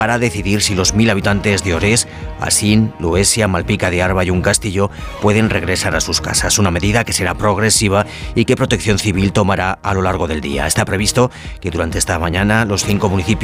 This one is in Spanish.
para decidir si los 1.000 habitantes de Orés, Asín, Luesia, Malpica de Arba y un Castillo pueden regresar a sus casas. Una medida que será progresiva y que Protección Civil tomará a lo largo del día. Está previsto que durante esta mañana los 5 municipios